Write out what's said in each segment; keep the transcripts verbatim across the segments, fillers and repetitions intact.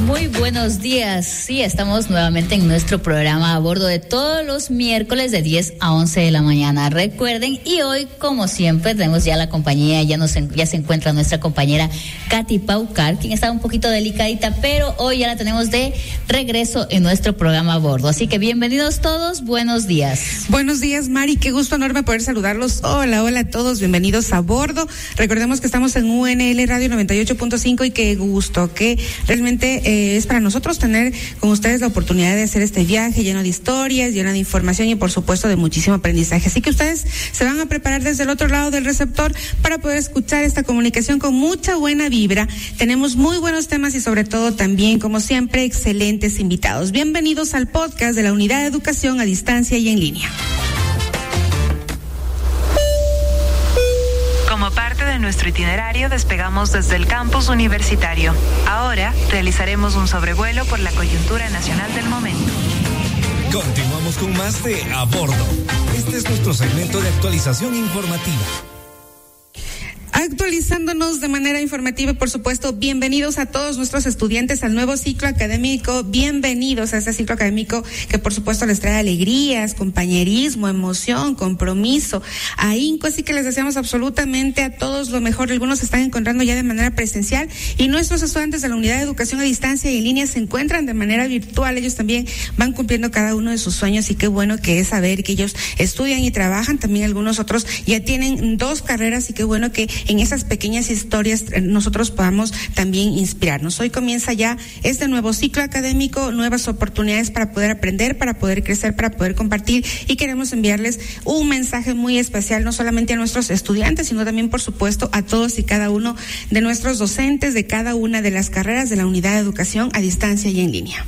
Muy buenos días. Sí, estamos nuevamente en nuestro programa a bordo de todos los miércoles de diez a once de la mañana. Recuerden, y hoy, como siempre, tenemos ya la compañía, ya nos ya se encuentra nuestra compañera Katy Paucar, quien estaba un poquito delicadita, pero hoy ya la tenemos de regreso en nuestro programa a bordo. Así que bienvenidos todos, buenos días. Buenos días, Mari, qué gusto enorme poder saludarlos. Hola, hola a todos, bienvenidos a bordo. Recordemos que estamos en U N L Radio noventa y ocho punto cinco y qué gusto, que realmente eh, es para nosotros tener con ustedes la oportunidad de hacer este viaje lleno de historias, lleno de información y por supuesto de muchísimo aprendizaje. Así que ustedes se van a preparar desde el otro lado del receptor para poder escuchar esta comunicación con mucha buena vibra. Tenemos muy buenos temas y sobre todo también, como siempre, excelentes invitados. Bienvenidos al podcast de la Unidad de Educación a Distancia y en Línea. Como parte de nuestro itinerario, despegamos desde el campus universitario. Ahora realizaremos un sobrevuelo por la coyuntura nacional del momento. Continuamos con más de A Bordo. Este es nuestro segmento de actualización informativa. Actualizándonos de manera informativa, por supuesto, bienvenidos a todos nuestros estudiantes al nuevo ciclo académico, bienvenidos a este ciclo académico que por supuesto les trae alegrías, compañerismo, emoción, compromiso, ahínco, así que les deseamos absolutamente a todos lo mejor. Algunos se están encontrando ya de manera presencial y nuestros estudiantes de la Unidad de Educación a Distancia y en Línea se encuentran de manera virtual. Ellos también van cumpliendo cada uno de sus sueños y qué bueno que es saber que ellos estudian y trabajan. También algunos otros ya tienen dos carreras y qué bueno que en esas pequeñas historias nosotros podamos también inspirarnos. Hoy comienza ya este nuevo ciclo académico, nuevas oportunidades para poder aprender, para poder crecer, para poder compartir y queremos enviarles un mensaje muy especial, no solamente a nuestros estudiantes, sino también, por supuesto, a todos y cada uno de nuestros docentes de cada una de las carreras de la Unidad de Educación a Distancia y en Línea.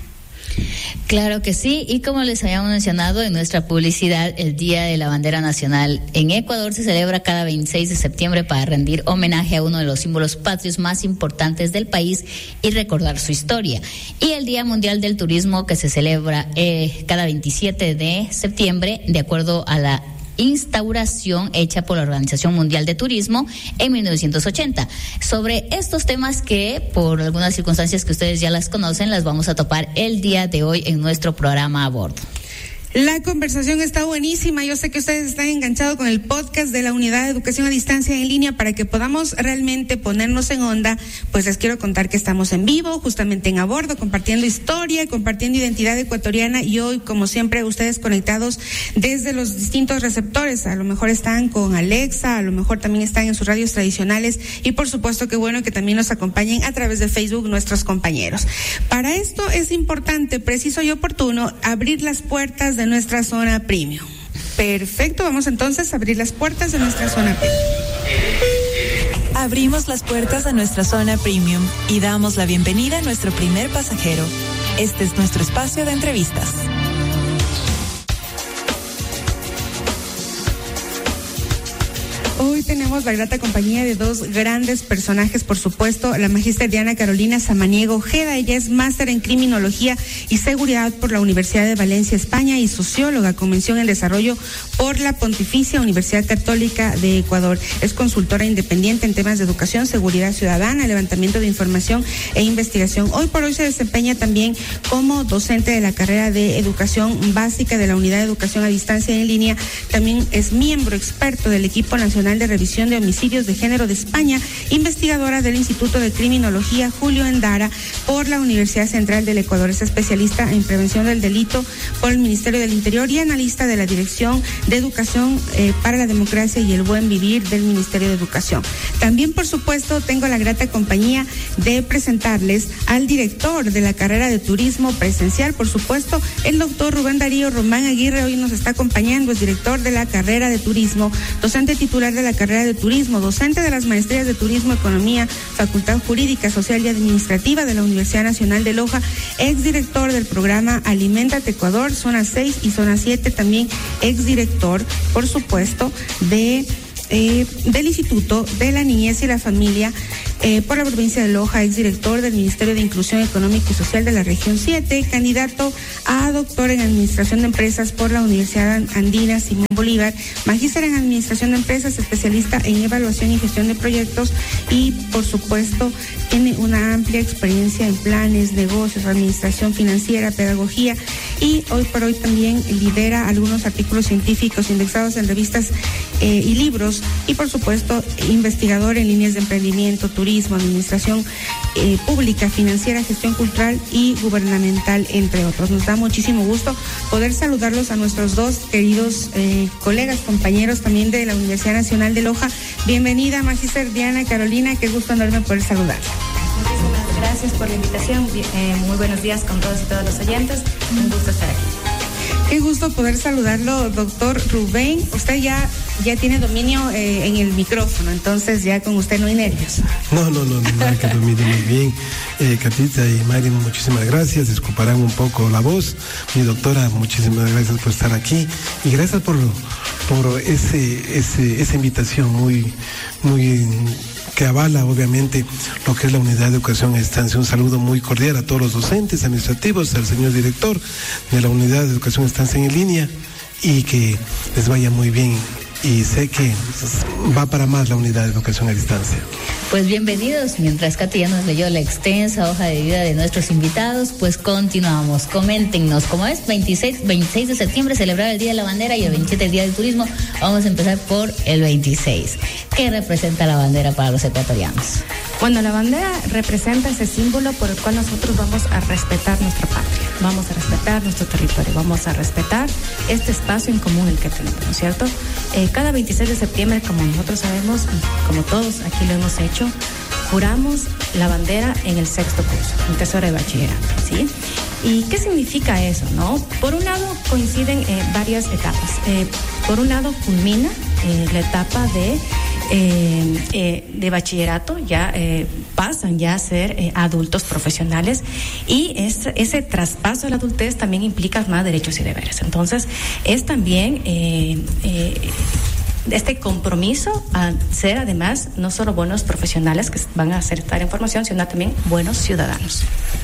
Claro que sí, y como les habíamos mencionado en nuestra publicidad, el Día de la Bandera Nacional en Ecuador se celebra cada veintiséis de septiembre para rendir homenaje a uno de los símbolos patrios más importantes del país y recordar su historia. Y el Día Mundial del Turismo, que se celebra eh, cada veintisiete de septiembre, de acuerdo a la instauración hecha por la Organización Mundial de Turismo en mil novecientos ochenta. Sobre estos temas que, por algunas circunstancias que ustedes ya las conocen, las vamos a topar el día de hoy en nuestro programa a bordo. La conversación está buenísima. Yo sé que ustedes están enganchados con el podcast de la Unidad de Educación a Distancia en Línea para que podamos realmente ponernos en onda. Pues les quiero contar que estamos en vivo, justamente en A Bordo, compartiendo historia, compartiendo identidad ecuatoriana y hoy, como siempre, ustedes conectados desde los distintos receptores. A lo mejor están con Alexa, a lo mejor también están en sus radios tradicionales y por supuesto que bueno que también nos acompañen a través de Facebook nuestros compañeros. Para esto es importante, preciso y oportuno abrir las puertas de nuestra zona premium. Perfecto, vamos entonces a abrir las puertas de nuestra zona premium. Abrimos las puertas de nuestra zona premium y damos la bienvenida a nuestro primer pasajero. Este es nuestro espacio de entrevistas. Hoy tenemos la grata compañía de dos grandes personajes, por supuesto, la magíster Diana Carolina Samaniego Ojeda. Ella es máster en Criminología y Seguridad por la Universidad de Valencia, España, y socióloga con mención en Desarrollo por la Pontificia Universidad Católica de Ecuador. Es consultora independiente en temas de educación, seguridad ciudadana, levantamiento de información e investigación. Hoy por hoy se desempeña también como docente de la carrera de Educación Básica de la Unidad de Educación a Distancia en Línea. También es miembro experto del Equipo Nacional de Revisión de Homicidios de Género de España, investigadora del Instituto de Criminología Julio Endara por la Universidad Central del Ecuador. Es especialista en prevención del delito por el Ministerio del Interior y analista de la Dirección de Educación eh, para la Democracia y el Buen Vivir del Ministerio de Educación. También, por supuesto, tengo la grata compañía de presentarles al director de la carrera de Turismo Presencial, por supuesto, el doctor Rubén Darío Román Aguirre. Hoy nos está acompañando, es director de la carrera de Turismo, docente titular de la carrera de Turismo, docente de las maestrías de Turismo, Economía, Facultad Jurídica, Social y Administrativa de la Universidad Nacional de Loja, exdirector del programa Aliméntate Ecuador, Zona seis y Zona siete, también exdirector, por supuesto, de... Eh, del Instituto de la Niñez y la Familia eh, por la provincia de Loja, exdirector del Ministerio de Inclusión Económica y Social de la región siete, candidato a doctor en Administración de Empresas por la Universidad Andina Simón Bolívar, magíster en Administración de Empresas, especialista en Evaluación y Gestión de Proyectos y, por supuesto, tiene una amplia experiencia en planes, negocios, administración financiera, pedagogía y hoy por hoy también lidera algunos artículos científicos indexados en revistas eh, y libros y, por supuesto, investigador en líneas de emprendimiento, turismo, administración eh, pública, financiera, gestión cultural y gubernamental, entre otros. Nos da muchísimo gusto poder saludarlos a nuestros dos queridos eh, colegas, compañeros también de la Universidad Nacional de Loja. Bienvenida, magíster Diana Carolina, qué gusto enorme poder saludarla. Muchísimas gracias por la invitación. Eh, muy buenos días con todos y todos los oyentes. Un gusto estar aquí. Qué gusto poder saludarlo, doctor Rubén. Usted ya, ya tiene dominio eh, en el micrófono, entonces ya con usted no hay nervios. No, no, no, nada que domine muy bien. Eh, Catita y Mari, muchísimas gracias. Disculparán un poco la voz. Mi doctora, muchísimas gracias por estar aquí y gracias por, por ese, ese, esa invitación muy, muy que avala obviamente lo que es la Unidad de Educación a Distancia. Un saludo muy cordial a todos los docentes administrativos, al señor director de la Unidad de Educación a Distancia en línea y que les vaya muy bien. Y sé que va para más la Unidad de Educación a Distancia. Pues bienvenidos. Mientras Katy ya nos leyó la extensa hoja de vida de nuestros invitados, pues continuamos. Coméntenos, como es veintiséis, veintiséis de septiembre, celebrar el Día de la Bandera y el veintisiete el Día del Turismo, vamos a empezar por el veintiséis. ¿Qué representa la bandera para los ecuatorianos? Bueno, la bandera representa ese símbolo por el cual nosotros vamos a respetar nuestra patria, vamos a respetar nuestro territorio, vamos a respetar este espacio en común el que tenemos, ¿no es cierto? Eh, cada veintiséis de septiembre, como nosotros sabemos, y como todos aquí lo hemos hecho, juramos la bandera en el sexto curso, en tercero de bachillerato, ¿sí? ¿Y qué significa eso, no? Por un lado coinciden eh, varias etapas. Eh, por un lado culmina eh, la etapa de Eh, eh, de bachillerato, ya eh, pasan ya a ser eh, adultos profesionales y es, ese traspaso a la adultez también implica más derechos y deberes. Entonces es también eh, eh, este compromiso a ser además no solo buenos profesionales que van a acertar información, sino también buenos ciudadanos.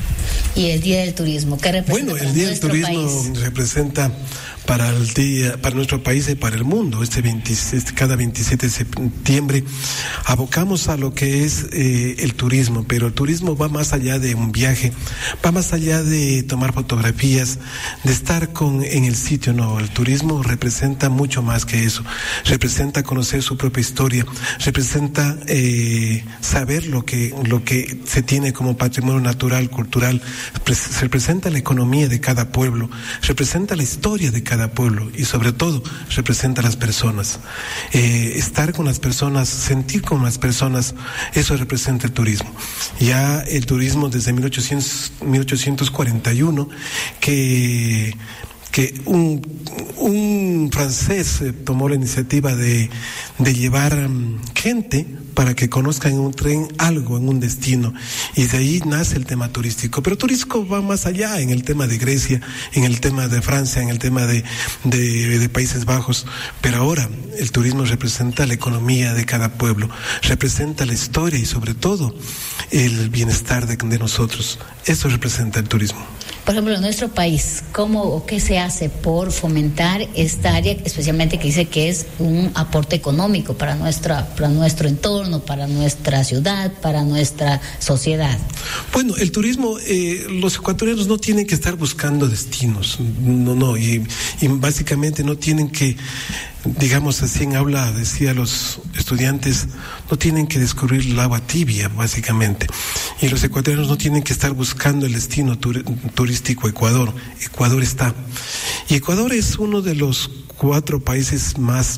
Y el Día del Turismo, ¿qué representa? Bueno, el Día del Turismo país? representa para el día, para nuestro país y para el mundo. Este veintisiete, este, cada veintisiete de septiembre abocamos a lo que es eh, el turismo, pero el turismo va más allá de un viaje, va más allá de tomar fotografías, de estar con en el sitio. No, el turismo representa mucho más que eso. Representa conocer su propia historia, representa eh, saber lo que lo que se tiene como patrimonio natural, cultural. Representa la economía de cada pueblo, representa la historia de cada pueblo y sobre todo representa a las personas. Eh, estar con las personas, sentir con las personas, eso representa el turismo. Ya el turismo desde mil ochocientos cuarenta y uno, que que un, un francés eh, tomó la iniciativa de, de llevar um, gente para que conozcan en un tren algo, en un destino, y de ahí nace el tema turístico. Pero turístico va más allá, en el tema de Grecia, en el tema de Francia, en el tema de, de, de Países Bajos, pero ahora el turismo representa la economía de cada pueblo, representa la historia y sobre todo el bienestar de, de nosotros. Eso representa el turismo. Por ejemplo, en nuestro país, ¿cómo o qué se hace por fomentar esta área, especialmente que dice que es un aporte económico para nuestra, para nuestro entorno, para nuestra ciudad, para nuestra sociedad? Bueno, el turismo, eh, los ecuatorianos no tienen que estar buscando destinos, no, no, y, y básicamente no tienen que, digamos así en habla, decía los estudiantes, no tienen que descubrir el agua tibia, básicamente. Y los ecuatorianos no tienen que estar buscando el destino tur- turístico Ecuador. Ecuador está. Y Ecuador es uno de los cuatro países más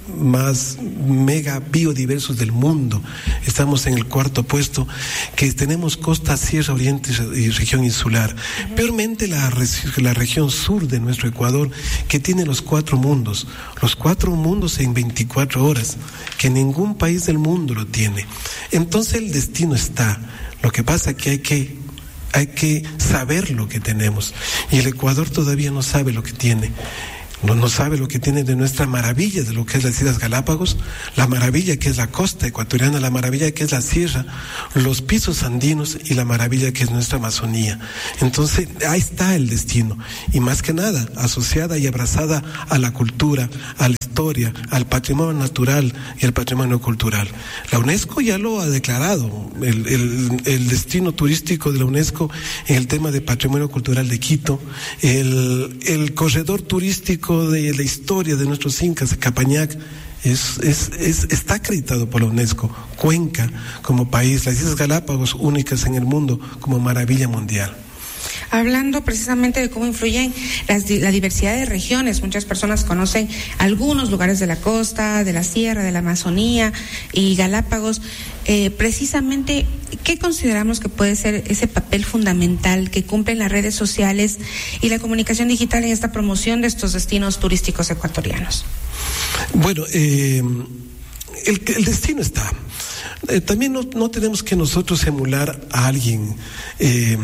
más mega biodiversos del mundo. Estamos en el cuarto puesto, que tenemos costa, sierra, oriente y región insular. Uh-huh. Peormente la, la región sur de nuestro Ecuador, que tiene los cuatro mundos, los cuatro mundos en veinticuatro horas, que ningún país del mundo lo tiene. Entonces el destino está. Lo que pasa es que hay que hay que saber lo que tenemos, y el Ecuador todavía no sabe lo que tiene. No, no sabe lo que tiene de nuestra maravilla, de lo que es las Islas Galápagos, la maravilla que es la costa ecuatoriana, la maravilla que es la sierra, los pisos andinos y la maravilla que es nuestra Amazonía. Entonces, ahí está el destino. Y más que nada, asociada y abrazada a la cultura, a la historia, al patrimonio natural y al patrimonio cultural. La UNESCO ya lo ha declarado, el, el, el destino turístico de la UNESCO en el tema de patrimonio cultural de Quito, el, el corredor turístico de la historia de nuestros incas de Capañac es, es, es, está acreditado por la UNESCO. Cuenca como país, las Islas Galápagos únicas en el mundo como maravilla mundial. Hablando precisamente de cómo influyen las, la diversidad de regiones, muchas personas conocen algunos lugares de la costa, de la sierra, de la Amazonía y Galápagos. Eh, precisamente, ¿qué consideramos que puede ser ese papel fundamental que cumplen las redes sociales y la comunicación digital en esta promoción de estos destinos turísticos ecuatorianos? Bueno, eh, el, el destino está. Eh, también no, no tenemos que nosotros emular a alguien. Eh,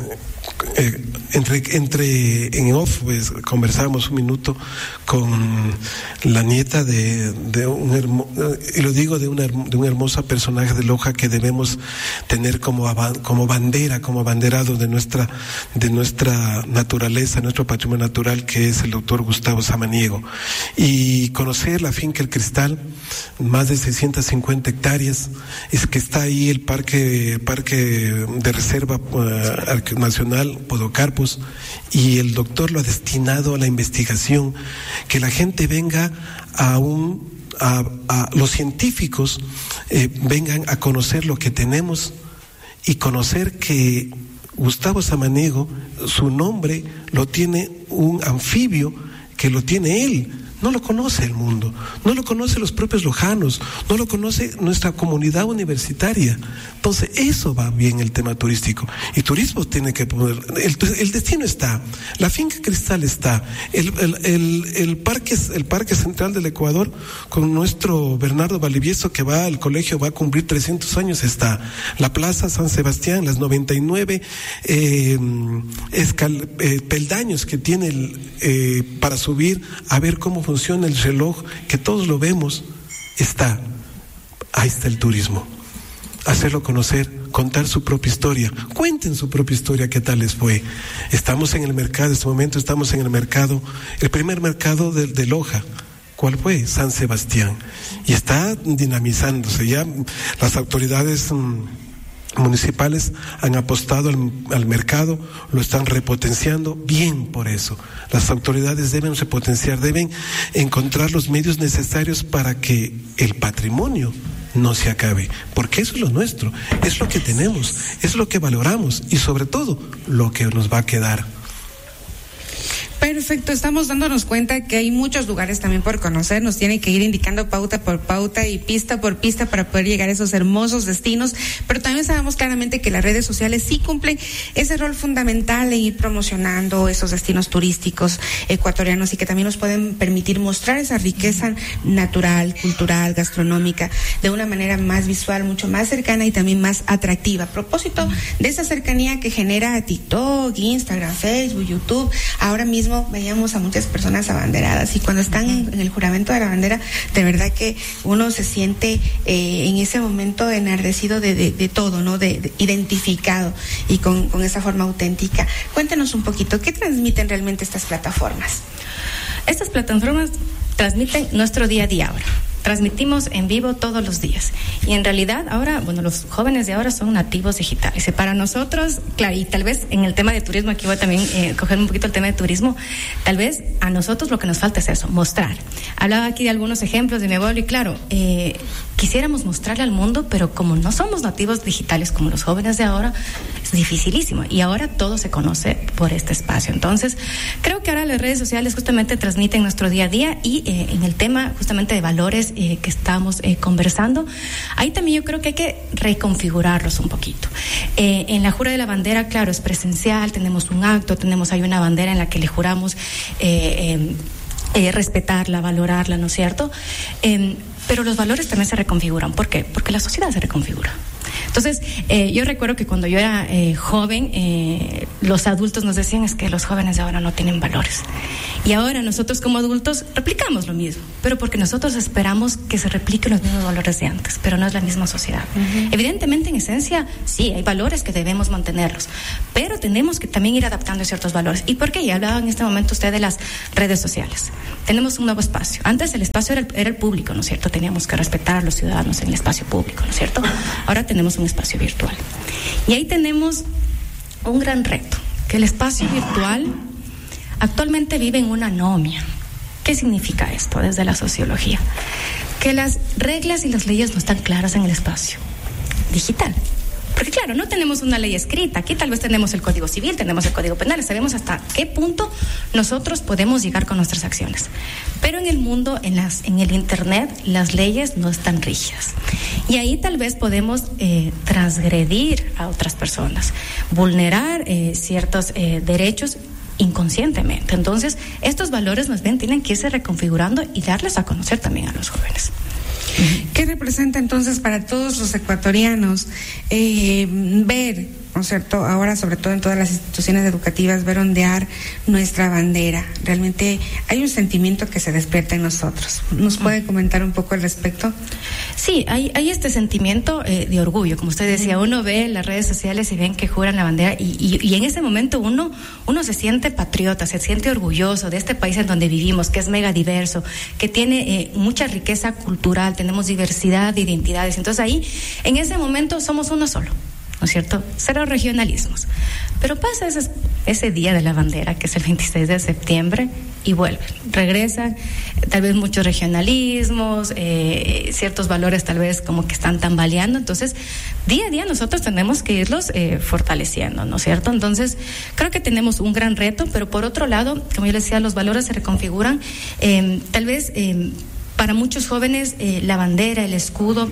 eh, entre, entre en off, pues, conversamos un minuto con la nieta de, de un hermo, y lo digo de una de un hermoso personaje de Loja que debemos tener como como bandera, como abanderado de nuestra de nuestra naturaleza, nuestro patrimonio natural, que es el doctor Gustavo Samaniego, y conocer la finca El Cristal, más de seiscientas cincuenta hectáreas, es que está ahí el parque parque de reserva uh, nacional Podocarpus, y el doctor lo ha destinado a la investigación, que la gente venga a un a, a los científicos eh, vengan a conocer lo que tenemos y conocer que Gustavo Samaniego, su nombre lo tiene un anfibio que lo tiene él. No lo conoce el mundo, no lo conoce los propios lojanos, no lo conoce nuestra comunidad universitaria. Entonces, eso va bien el tema turístico. Y turismo tiene que poner, el, el destino está, la finca Cristal está, el, el, el, el, parque, el Parque Central del Ecuador, con nuestro Bernardo Valivieso, que va al colegio, va a cumplir trescientos años, está. La Plaza San Sebastián, las noventa y nueve eh, escal, eh, peldaños que tiene el, eh, para subir a ver cómo funciona funciona el reloj, que todos lo vemos, está. Ahí está el turismo. Hacerlo conocer, contar su propia historia. Cuenten su propia historia, qué tal les fue. Estamos en el mercado, en este momento estamos en el mercado, el primer mercado de, de Loja. ¿Cuál fue? San Sebastián. Y está dinamizándose. Ya las autoridades mmm, municipales han apostado al, al mercado, lo están repotenciando, bien por eso. Las autoridades deben repotenciar, deben encontrar los medios necesarios para que el patrimonio no se acabe, porque eso es lo nuestro, es lo que tenemos, es lo que valoramos y sobre todo lo que nos va a quedar. Perfecto, estamos dándonos cuenta que hay muchos lugares también por conocer, nos tienen que ir indicando pauta por pauta y pista por pista para poder llegar a esos hermosos destinos, pero también sabemos claramente que las redes sociales sí cumplen ese rol fundamental en ir promocionando esos destinos turísticos ecuatorianos y que también nos pueden permitir mostrar esa riqueza natural, cultural, gastronómica de una manera más visual, mucho más cercana y también más atractiva. A propósito de esa cercanía que genera TikTok, Instagram, Facebook, YouTube, ahora mismo veíamos a muchas personas abanderadas y cuando están en, en el juramento de la bandera, de verdad que uno se siente eh, en ese momento enardecido de, de, de todo, ¿no? De, de identificado y con, con esa forma auténtica. Cuéntenos un poquito, ¿qué transmiten realmente estas plataformas? Estas plataformas transmiten nuestro día a día ahora. Transmitimos en vivo todos los días. Y en realidad ahora, bueno, los jóvenes de ahora son nativos digitales. Y para nosotros, claro, y tal vez en el tema de turismo, aquí voy a también eh, coger un poquito el tema de turismo, tal vez a nosotros lo que nos falta es eso, mostrar. Hablaba aquí de algunos ejemplos de mi abuelo y claro, eh, quisiéramos mostrarle al mundo, pero como no somos nativos digitales como los jóvenes de ahora, es dificilísimo. Y ahora todo se conoce por este espacio. Entonces, creo que ahora las redes sociales justamente transmiten nuestro día a día y eh, en el tema justamente de valores Eh, que estamos eh, conversando, ahí también yo creo que hay que reconfigurarlos un poquito. Eh, en la jura de la bandera, claro, es presencial, tenemos un acto, tenemos ahí una bandera en la que le juramos eh, eh, eh, respetarla, valorarla, ¿no es cierto? Eh, pero los valores también se reconfiguran. ¿Por qué? Porque la sociedad se reconfigura. Entonces, eh, yo recuerdo que cuando yo era eh, joven, eh, los adultos nos decían es que los jóvenes de ahora no tienen valores. Y ahora nosotros como adultos replicamos lo mismo, pero porque nosotros esperamos que se repliquen los mismos valores de antes, pero no es la misma sociedad. Uh-huh. Evidentemente, en esencia, sí, hay valores que debemos mantenerlos, pero tenemos que también ir adaptando ciertos valores. ¿Y por qué? Ya hablaba en este momento usted de las redes sociales. Tenemos un nuevo espacio. Antes el espacio era el, era el público, ¿no es cierto? Teníamos que respetar a los ciudadanos en el espacio público, ¿no es cierto? Ahora tenemos un espacio virtual. Y ahí tenemos un gran reto, que el espacio virtual actualmente vive en una anomia. ¿Qué significa esto desde la sociología? Que las reglas y las leyes no están claras en el espacio digital. Porque claro, no tenemos una ley escrita. Aquí tal vez tenemos el Código Civil, tenemos el Código Penal, sabemos hasta qué punto nosotros podemos llegar con nuestras acciones. Pero en el mundo, en las, en el Internet, las leyes no están rígidas. Y ahí tal vez podemos eh, transgredir a otras personas, vulnerar eh, ciertos eh, derechos inconscientemente. Entonces, estos valores más bien tienen que irse reconfigurando y darles a conocer también a los jóvenes. ¿Qué representa entonces para todos los ecuatorianos eh, ver, ¿no es cierto?, ahora sobre todo en todas las instituciones educativas, ver ondear nuestra bandera? Realmente hay un sentimiento que se despierta en nosotros. ¿Nos puede comentar un poco al respecto? Sí, hay, hay este sentimiento eh, de orgullo, como usted decía, uno ve las redes sociales y ven que juran la bandera y, y, y en ese momento uno, uno se siente patriota, se siente orgulloso de este país en donde vivimos, que es mega diverso, que tiene eh, mucha riqueza cultural, tenemos diversidad de identidades. Entonces ahí, en ese momento somos uno solo, ¿no es cierto? Cero regionalismos. Pero pasa ese, ese día de la bandera, que es el veintiséis de septiembre, y vuelven, regresan, tal vez muchos regionalismos, eh, ciertos valores tal vez como que están tambaleando. Entonces, día a día nosotros tenemos que irlos eh, fortaleciendo, ¿no es cierto? Entonces, creo que tenemos un gran reto, pero por otro lado, como yo les decía, los valores se reconfiguran. Eh, tal vez eh, para muchos jóvenes eh, la bandera, el escudo,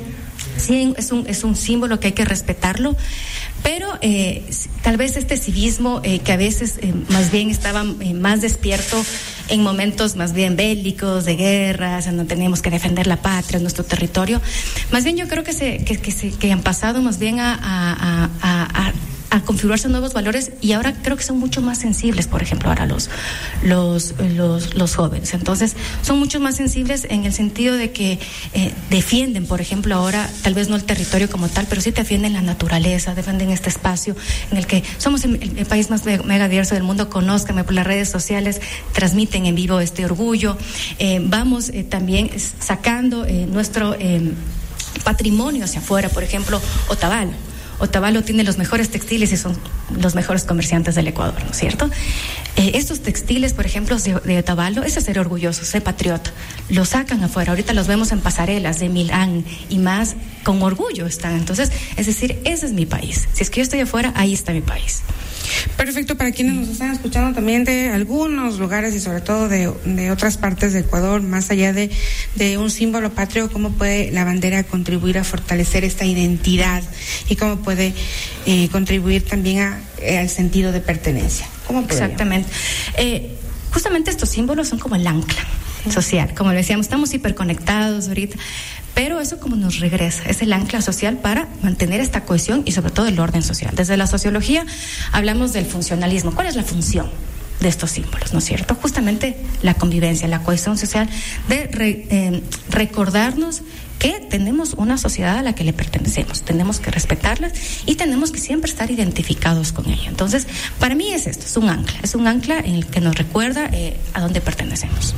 sí es un, es un símbolo que hay que respetarlo, pero eh, tal vez este civismo eh, que a veces eh, más bien estaba eh, más despierto en momentos más bien bélicos, de guerras, en donde teníamos que defender la patria, nuestro territorio, más bien yo creo que se, que, que, se, que han pasado más bien a, a, a, a a configurarse nuevos valores y ahora creo que son mucho más sensibles, por ejemplo, ahora los, los, los, los jóvenes. Entonces, son mucho más sensibles en el sentido de que eh, defienden, por ejemplo, ahora, tal vez no el territorio como tal, pero sí defienden la naturaleza, defienden este espacio en el que somos el, el país más mega diverso del mundo, conózcanme por las redes sociales, transmiten en vivo este orgullo. Eh, vamos eh, también sacando eh, nuestro eh, patrimonio hacia afuera, por ejemplo, Otavalo. Otavalo tiene los mejores textiles y son los mejores comerciantes del Ecuador, ¿no es cierto? Eh, estos textiles, por ejemplo, de, de Otavalo, es ser orgulloso, ser patriota. Los sacan afuera, ahorita los vemos en pasarelas de Milán y más, con orgullo están. Entonces, es decir, ese es mi país. Si es que yo estoy afuera, ahí está mi país. Perfecto, para quienes nos están escuchando también de algunos lugares y sobre todo de, de otras partes de Ecuador, más allá de, de un símbolo patrio, ¿cómo puede la bandera contribuir a fortalecer esta identidad y cómo puede eh, contribuir también a, eh, al sentido de pertenencia? ¿Cómo podría? Exactamente. Eh, justamente estos símbolos son como el ancla social, como le decíamos, estamos hiperconectados ahorita, pero eso como nos regresa, es el ancla social para mantener esta cohesión y sobre todo el orden social. Desde la sociología hablamos del funcionalismo. ¿Cuál es la función de estos símbolos, no es cierto? Justamente la convivencia, la cohesión social, de re, eh, recordarnos que tenemos una sociedad a la que le pertenecemos, tenemos que respetarla y tenemos que siempre estar identificados con ella. Entonces, para mí es esto, es un ancla, es un ancla en el que nos recuerda eh, a dónde pertenecemos.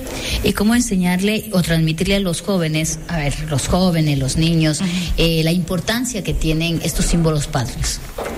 ¿Y cómo enseñarle o transmitirle a los jóvenes, a ver, los jóvenes, los niños, uh-huh. eh, la importancia que tienen estos símbolos patrios?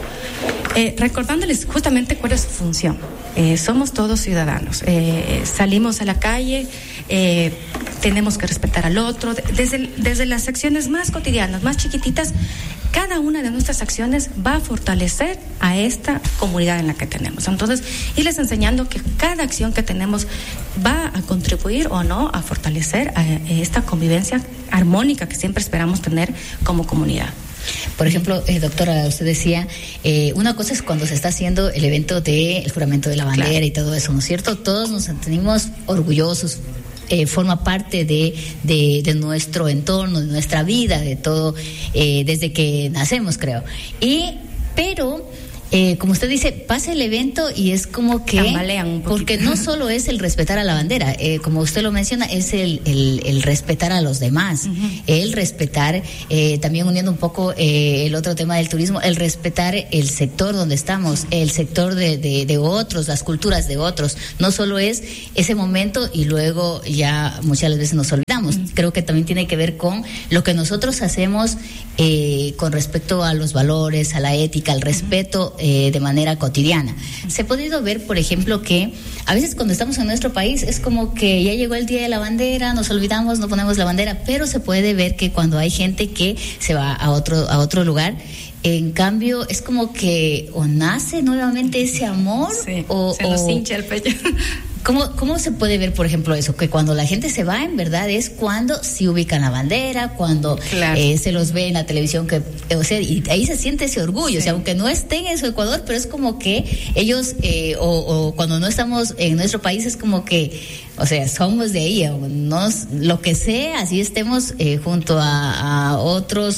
Eh, recordándoles justamente cuál es su función. Eh, somos todos ciudadanos, eh, salimos a la calle, eh, tenemos que respetar al otro, desde, desde las acciones más cotidianas, más chiquititas, cada una de nuestras acciones va a fortalecer a esta comunidad en la que tenemos. Entonces, irles enseñando que cada acción que tenemos va a contribuir o no a fortalecer a esta convivencia armónica que siempre esperamos tener como comunidad. Por ejemplo, eh, doctora, usted decía, eh, una cosa es cuando se está haciendo el evento del juramento de la bandera, claro, y todo eso, ¿no es cierto? Todos nos sentimos orgullosos, eh, forma parte de, de, de nuestro entorno, de nuestra vida, de todo, eh, desde que nacemos, creo. Y, pero... Eh, como usted dice, pasa el evento y es como que, un porque no solo es el respetar a la bandera, eh, como usted lo menciona, es el, el, el respetar a los demás, uh-huh. el respetar, eh, también uniendo un poco eh, el otro tema del turismo, el respetar el sector donde estamos, el sector de, de, de otros, las culturas de otros. No solo es ese momento y luego ya muchas veces nos olvidamos. Uh-huh. Creo que también tiene que ver con lo que nosotros hacemos eh, con respecto a los valores, a la ética, al respeto. Uh-huh. Eh, de manera cotidiana. Se ha podido ver, por ejemplo, que a veces cuando estamos en nuestro país es como que ya llegó el día de la bandera, nos olvidamos, no ponemos la bandera, pero se puede ver que cuando hay gente que se va a otro, a otro lugar, en cambio es como que o nace nuevamente ese amor, sí, o se nos o, hincha el pecho. ¿Cómo, ¿Cómo se puede ver, por ejemplo, eso? Que cuando la gente se va, en verdad, es cuando se ubican la bandera, cuando claro. eh, se los ve en la televisión, que, o sea, y ahí se siente ese orgullo, sí. O sea, aunque no estén en su Ecuador, pero es como que ellos, eh, o, o cuando no estamos en nuestro país, es como que, o sea, somos de ahí, o nos, lo que sea, así estemos eh, junto a, a otros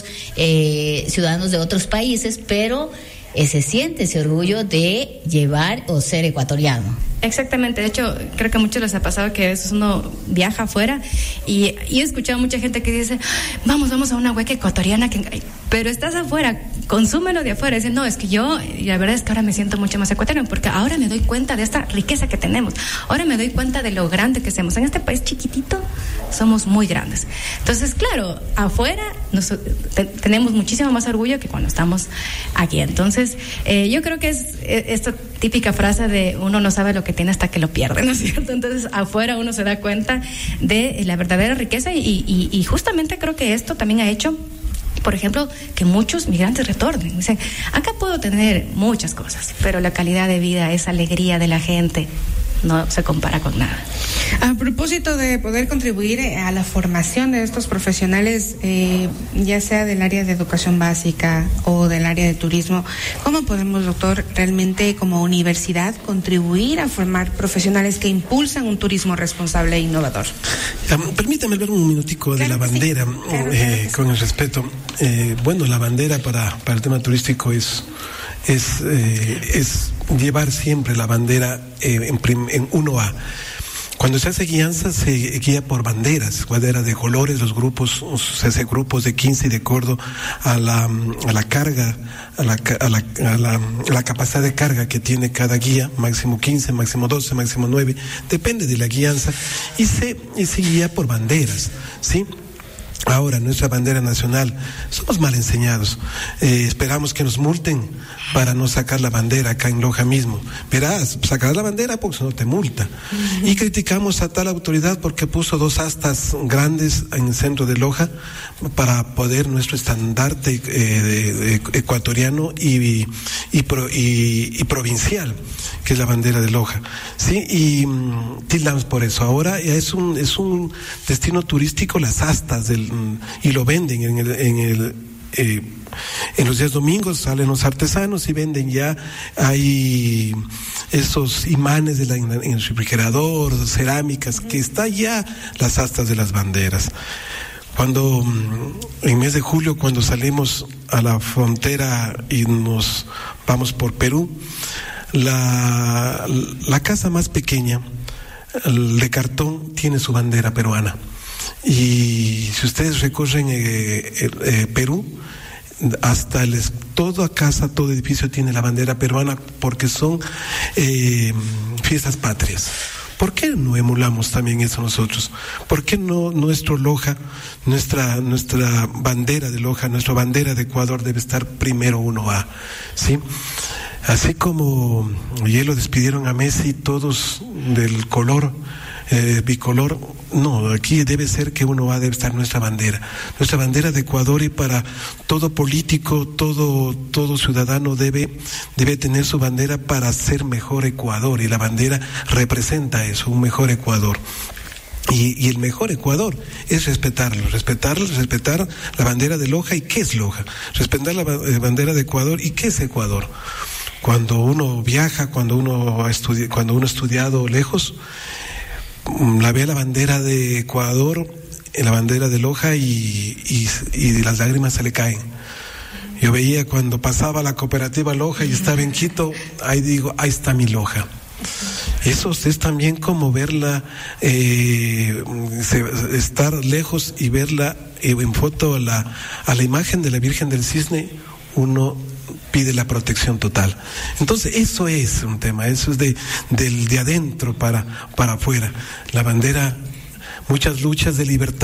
eh, ciudadanos de otros países, pero eh, se siente ese orgullo de llevar o ser ecuatoriano. Exactamente, de hecho, creo que a muchos les ha pasado que a veces uno viaja afuera y, y he escuchado a mucha gente que dice, vamos, vamos a una hueca ecuatoriana, que... pero estás afuera, consúmelo de afuera. Dicen, no, es que yo, y la verdad es que ahora me siento mucho más ecuatoriano, porque ahora me doy cuenta de esta riqueza que tenemos, ahora me doy cuenta de lo grande que somos. En este país chiquitito somos muy grandes. Entonces, claro, afuera nos, te, tenemos muchísimo más orgullo que cuando estamos aquí. Entonces, eh, yo creo que es eh, esta típica frase de uno no sabe lo que tiene hasta que lo pierde, ¿no es cierto? Entonces, afuera uno se da cuenta de la verdadera riqueza y, y, y justamente creo que esto también ha hecho, por ejemplo, que muchos migrantes retornen. Dicen, acá puedo tener muchas cosas, pero la calidad de vida, esa alegría de la gente, no se compara con nada. A propósito de poder contribuir a la formación de estos profesionales, eh, ya sea del área de educación básica o del área de turismo, ¿cómo podemos, doctor, realmente como universidad contribuir a formar profesionales que impulsan un turismo responsable e innovador? Um, permítame hablar un minutico de claro la bandera, sí. claro, eh, claro con el respeto. Eh, bueno, la bandera para, para el tema turístico es... es, eh, es llevar siempre la bandera eh, en, prim, en uno A. Cuando se hace guianza se guía por banderas, banderas de colores, los grupos, se hace grupos de quince y de acuerdo a la, a la carga, a la, a la, a la, a la capacidad de carga que tiene cada guía, máximo quince, máximo doce, máximo nueve, depende de la guianza, y se, y se guía por banderas, ¿sí? Ahora, nuestra bandera nacional, somos mal enseñados. Eh, esperamos que nos multen para no sacar la bandera acá en Loja mismo. Verás, sacarás la bandera porque no te multa. Uh-huh. Y criticamos a tal autoridad porque puso dos astas grandes en el centro de Loja para poder nuestro estandarte eh, de, de, ecuatoriano y, y, pro, y, y provincial, que es la bandera de Loja. Sí, y um, tildamos por eso. Ahora ya es un, es un destino turístico las astas del y lo venden en el, en el eh, en los días domingos salen los artesanos y venden ya, hay esos imanes de la, en el refrigerador, cerámicas, que está ya las astas de las banderas. Cuando en mes de julio, cuando salimos a la frontera y nos vamos por Perú, la, la casa más pequeña, el de cartón, tiene su bandera peruana. Y si ustedes recorren eh, eh, eh, Perú, hasta el, toda casa, todo edificio tiene la bandera peruana porque son eh, fiestas patrias. ¿Por qué no emulamos también eso nosotros? ¿Por qué no nuestro Loja, nuestra nuestra bandera de Loja, nuestra bandera de Ecuador debe estar primero uno A? ¿Sí? Así como ayer lo despidieron a Messi todos del color eh, bicolor, no, aquí debe ser que uno A debe estar nuestra bandera, nuestra bandera de Ecuador, y para todo político, todo todo ciudadano debe debe tener su bandera para ser mejor Ecuador, y la bandera representa eso, un mejor Ecuador. Y, y el mejor Ecuador es respetarlo, respetarlo, respetar la bandera de Loja. ¿Y qué es Loja? Respetar la bandera de Ecuador. ¿Y qué es Ecuador? Cuando uno viaja, cuando uno ha estudi- cuando uno ha estudiado lejos, la ve la bandera de Ecuador, la bandera de Loja y, y, y las lágrimas se le caen. Yo veía cuando pasaba la cooperativa Loja y estaba en Quito, ahí digo, ahí está mi Loja. Eso es también como verla, eh, se, estar lejos y verla eh, en foto a la, a la imagen de la Virgen del Cisne, uno pide la protección total. Entonces eso es un tema, eso es de, del de adentro para, para afuera. La bandera, muchas luchas de libertad